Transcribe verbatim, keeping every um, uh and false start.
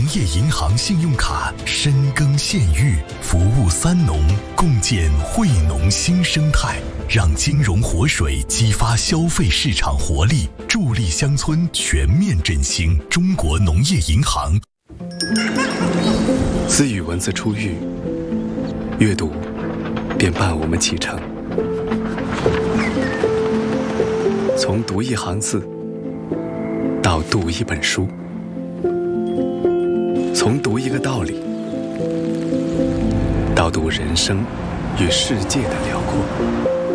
业银行信用卡深耕县域，服务三农，共建惠农新生态，让金融活水激发消费市场活力，助力乡村全面振兴。中国农业银行。 自与文字初遇，阅读便伴我们启程。从读一行字到读一本书，从读一个道理到读人生与世界的辽阔。